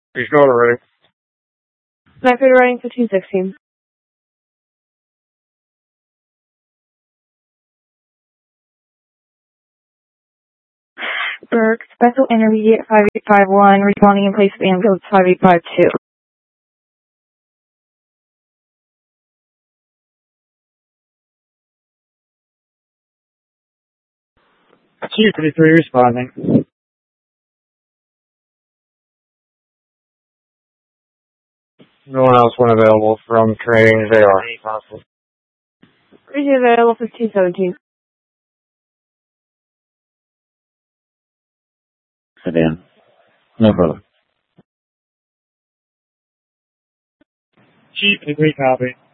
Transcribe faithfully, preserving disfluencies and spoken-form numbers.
He's not already. Sniper writing fifteen sixteen. Burke, Special Intermediate five eight five one, responding in place of ambulance five eight five two. Chief fifty-three responding. No one else went available from training. They are. Crazy available fifteen seventeen. Sedan. No brother. Chief fifty-three copy.